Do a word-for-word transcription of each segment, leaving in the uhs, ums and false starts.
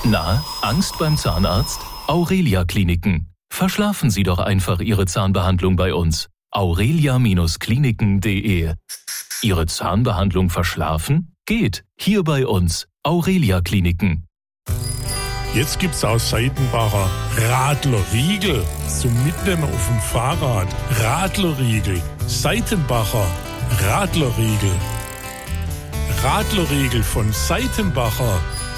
Na, Angst beim Zahnarzt? Aurelia Kliniken. Verschlafen Sie doch einfach Ihre Zahnbehandlung bei uns. aurelia Kliniken punkt de. Ihre Zahnbehandlung verschlafen? Geht. Hier bei uns. Aurelia Kliniken. Jetzt gibt's aus Seitenbacher Radlerriegel zum Mitnehmen auf dem Fahrrad. Radlerriegel. Seitenbacher Radlerriegel. Radlerriegel von Seitenbacher.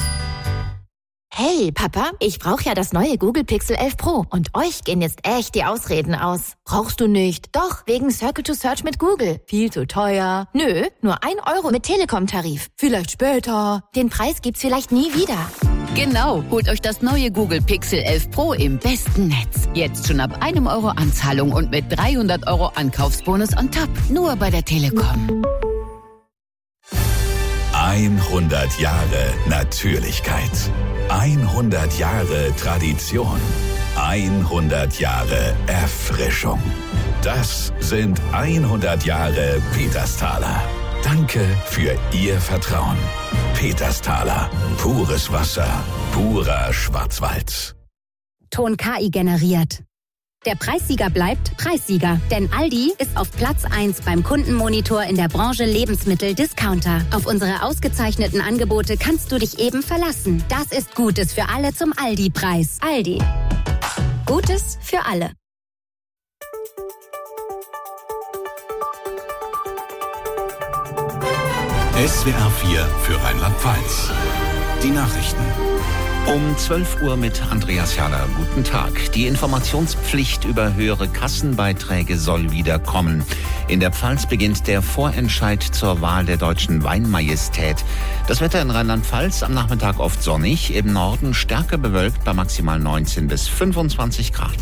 Hey, Papa, ich brauche ja das neue Google Pixel elf Pro und euch gehen jetzt echt die Ausreden aus. Brauchst du nicht? Doch, wegen Circle to Search mit Google. Viel zu teuer. Nö, nur ein Euro mit Telekom-Tarif. Vielleicht später. Den Preis gibt's vielleicht nie wieder. Genau, holt euch das neue Google Pixel elf Pro im besten Netz. Jetzt schon ab einem Euro Anzahlung und mit dreihundert Euro Ankaufsbonus on top. Nur bei der Telekom. hundert Jahre Natürlichkeit. hundert Jahre Tradition. hundert Jahre Erfrischung. Das sind hundert Jahre Petersthaler. Danke für Ihr Vertrauen. Petersthaler. Pures Wasser. Purer Schwarzwald. Ton K I generiert. Der Preissieger bleibt Preissieger, denn Aldi ist auf Platz eins beim Kundenmonitor in der Branche Lebensmittel-Discounter. Auf unsere ausgezeichneten Angebote kannst du dich eben verlassen. Das ist Gutes für alle zum Aldi-Preis. Aldi. Gutes für alle. S W R vier für Rheinland-Pfalz. Die Nachrichten. Um zwölf Uhr mit Andreas Jaller. Guten Tag. Die Informationspflicht über höhere Kassenbeiträge soll wieder kommen. In der Pfalz beginnt der Vorentscheid zur Wahl der deutschen Weinmajestät. Das Wetter in Rheinland-Pfalz am Nachmittag oft sonnig, im Norden stärker bewölkt bei maximal neunzehn bis fünfundzwanzig Grad.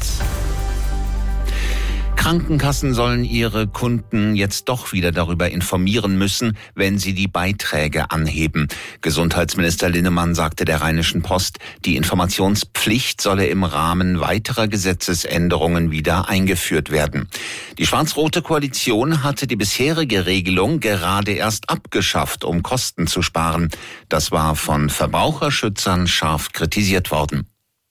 Krankenkassen sollen ihre Kunden jetzt doch wieder darüber informieren müssen, wenn sie die Beiträge anheben. Gesundheitsminister Linnemann sagte der Rheinischen Post, die Informationspflicht solle im Rahmen weiterer Gesetzesänderungen wieder eingeführt werden. Die schwarz-rote Koalition hatte die bisherige Regelung gerade erst abgeschafft, um Kosten zu sparen. Das war von Verbraucherschützern scharf kritisiert worden.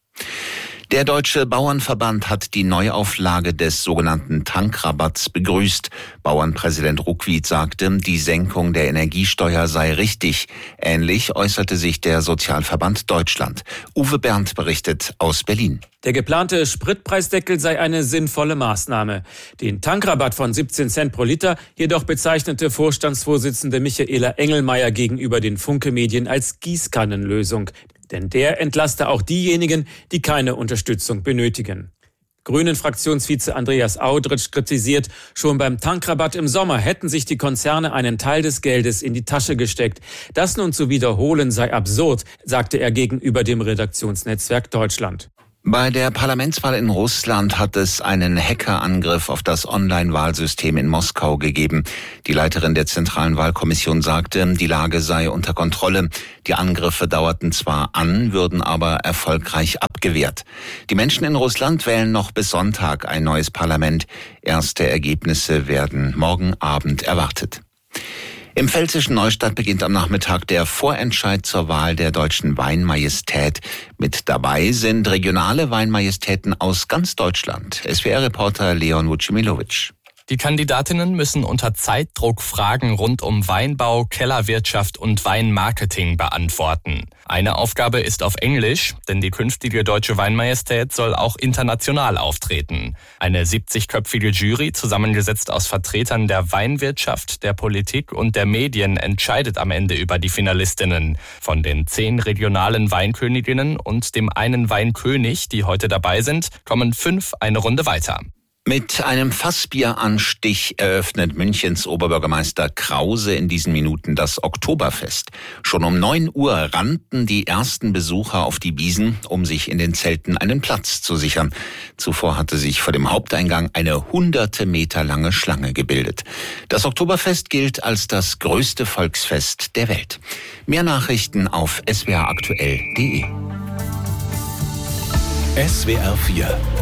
Der Deutsche Bauernverband hat die Neuauflage des sogenannten Tankrabatts begrüßt. Bauernpräsident Ruckwied sagte, die Senkung der Energiesteuer sei richtig. Ähnlich äußerte sich der Sozialverband Deutschland. Uwe Berndt berichtet aus Berlin. Der geplante Spritpreisdeckel sei eine sinnvolle Maßnahme. Den Tankrabatt von siebzehn Cent pro Liter jedoch bezeichnete Vorstandsvorsitzende Michaela Engelmeier gegenüber den Funke-Medien als Gießkannenlösung. Denn der entlaste auch diejenigen, die keine Unterstützung benötigen. Grünen-Fraktionsvize Andreas Audritsch kritisiert, schon beim Tankrabatt im Sommer hätten sich die Konzerne einen Teil des Geldes in die Tasche gesteckt. Das nun zu wiederholen sei absurd, sagte er gegenüber dem Redaktionsnetzwerk Deutschland. Bei der Parlamentswahl in Russland hat es einen Hackerangriff auf das Online-Wahlsystem in Moskau gegeben. Die Leiterin der Zentralen Wahlkommission sagte, die Lage sei unter Kontrolle. Die Angriffe dauerten zwar an, würden aber erfolgreich abgewehrt. Die Menschen in Russland wählen noch bis Sonntag ein neues Parlament. Erste Ergebnisse werden morgen Abend erwartet. Im pfälzischen Neustadt beginnt am Nachmittag der Vorentscheid zur Wahl der deutschen Weinmajestät. Mit dabei sind regionale Weinmajestäten aus ganz Deutschland. S W R-Reporter Leon Vucimilovic. Die Kandidatinnen müssen unter Zeitdruck Fragen rund um Weinbau, Kellerwirtschaft und Weinmarketing beantworten. Eine Aufgabe ist auf Englisch, denn die künftige deutsche Weinmajestät soll auch international auftreten. Eine siebzigköpfige Jury, zusammengesetzt aus Vertretern der Weinwirtschaft, der Politik und der Medien, entscheidet am Ende über die Finalistinnen. Von den zehn regionalen Weinköniginnen und dem einen Weinkönig, die heute dabei sind, kommen fünf eine Runde weiter. Mit einem Fassbieranstich eröffnet Münchens Oberbürgermeister Krause in diesen Minuten das Oktoberfest. Schon um neun Uhr rannten die ersten Besucher auf die Wiesn, um sich in den Zelten einen Platz zu sichern. Zuvor hatte sich vor dem Haupteingang eine hunderte Meter lange Schlange gebildet. Das Oktoberfest gilt als das größte Volksfest der Welt. Mehr Nachrichten auf s w r aktuell punkt de. S W R vier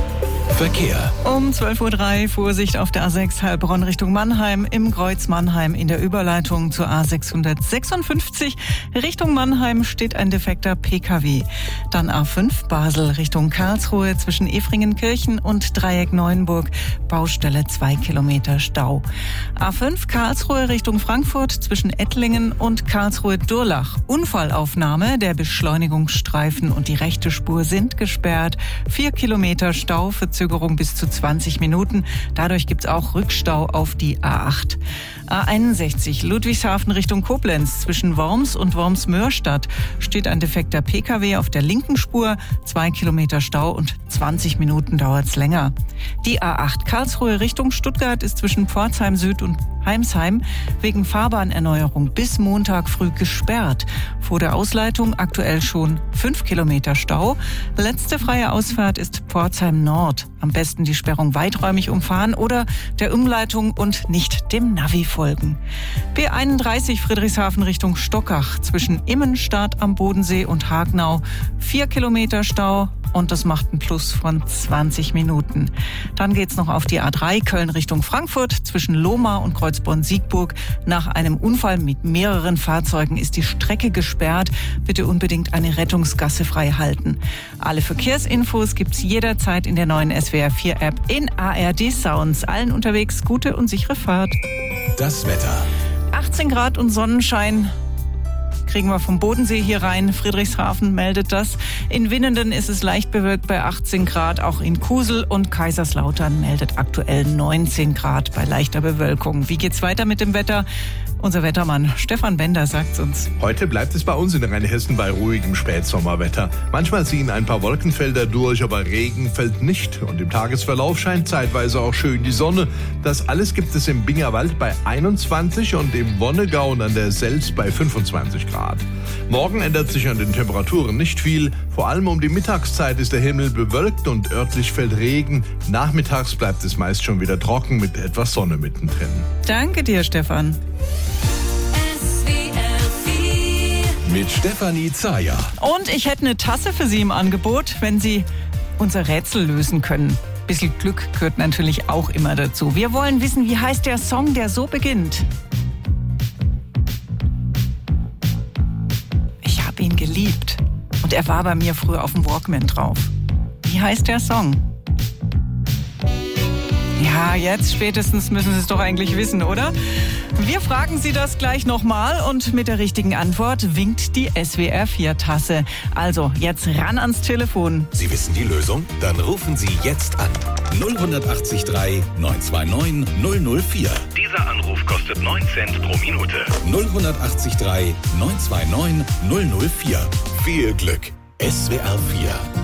Verkehr. Um zwölf Uhr drei Vorsicht auf der A sechs Heilbronn Richtung Mannheim im Kreuz Mannheim in der Überleitung zur A sechshundertsechsundfünfzig. Richtung Mannheim steht ein defekter P K W. Dann A fünf Basel Richtung Karlsruhe zwischen Efringenkirchen und Dreieck Neuenburg. Baustelle zwei Kilometer Stau. A fünf Karlsruhe Richtung Frankfurt zwischen Ettlingen und Karlsruhe-Durlach. Unfallaufnahme, der Beschleunigungsstreifen und die rechte Spur sind gesperrt. Vier Kilometer Stau, Verzögerung bis zu zwanzig Minuten. Dadurch gibt's auch Rückstau auf die A acht. A einundsechzig Ludwigshafen Richtung Koblenz zwischen Worms und Worms-Mörstadt steht ein defekter P K W auf der linken Spur. Zwei Kilometer Stau und zwanzig Minuten dauert's länger. Die A acht Karlsruhe Richtung Stuttgart ist zwischen Pforzheim Süd und Heimsheim wegen Fahrbahnerneuerung bis Montag früh gesperrt. Vor der Ausleitung aktuell schon fünf Kilometer Stau. Letzte freie Ausfahrt ist Pforzheim Nord. Am besten die Sperrung weiträumig umfahren oder der Umleitung und nicht dem Navi folgen. B einunddreißig Friedrichshafen Richtung Stockach zwischen Immenstadt am Bodensee und Hagnau. Vier Kilometer Stau. Und das macht einen Plus von zwanzig Minuten. Dann geht's noch auf die A drei Köln Richtung Frankfurt zwischen Lohmar und Kreuzborn-Siegburg. Nach einem Unfall mit mehreren Fahrzeugen ist die Strecke gesperrt. Bitte unbedingt eine Rettungsgasse frei halten. Alle Verkehrsinfos gibt's jederzeit in der neuen S W R vier App in A R D Sounds. Allen unterwegs gute und sichere Fahrt. Das Wetter. achtzehn Grad und Sonnenschein. Kriegen wir vom Bodensee hier rein. Friedrichshafen meldet das. In Winnenden ist es leicht bewölkt bei achtzehn Grad. Auch in Kusel und Kaiserslautern meldet aktuell neunzehn Grad bei leichter Bewölkung. Wie geht's weiter mit dem Wetter? Unser Wettermann Stefan Bender sagt's uns. Heute bleibt es bei uns in Rheinhessen bei ruhigem Spätsommerwetter. Manchmal ziehen ein paar Wolkenfelder durch, aber Regen fällt nicht. Und im Tagesverlauf scheint zeitweise auch schön die Sonne. Das alles gibt es im Bingerwald bei einundzwanzig und im Wonnegau und an der Selz bei fünfundzwanzig Grad. Morgen ändert sich an den Temperaturen nicht viel. Vor allem um die Mittagszeit ist der Himmel bewölkt und örtlich fällt Regen. Nachmittags bleibt es meist schon wieder trocken mit etwas Sonne mittendrin. Danke dir, Stefan. Mit Stefanie Zayer. Und ich hätte eine Tasse für Sie im Angebot, wenn Sie unser Rätsel lösen können. Bisschen Glück gehört natürlich auch immer dazu. Wir wollen wissen, wie heißt der Song, der so beginnt? Ich habe ihn geliebt. Und er war bei mir früher auf dem Walkman drauf. Wie heißt der Song? Ja, jetzt spätestens müssen Sie es doch eigentlich wissen, oder? Wir fragen Sie das gleich nochmal und mit der richtigen Antwort winkt die S W R vier Tasse. Also, jetzt ran ans Telefon. Sie wissen die Lösung? Dann rufen Sie jetzt an. null acht drei neun zwei neun null null vier. Dieser Anruf kostet neun Cent pro Minute. null acht drei neun zwei neun null null vier. Viel Glück. S W R vier.